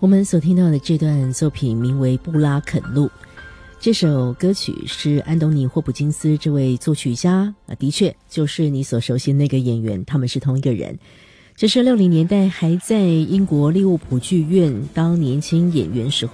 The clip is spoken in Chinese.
我们所听到的这段作品名为《布拉肯路》，这首歌曲是安东尼·霍普金斯这位作曲家的确就是你所熟悉的那个演员，他们是同一个人。这是60年代还在英国利物浦剧院当年轻演员时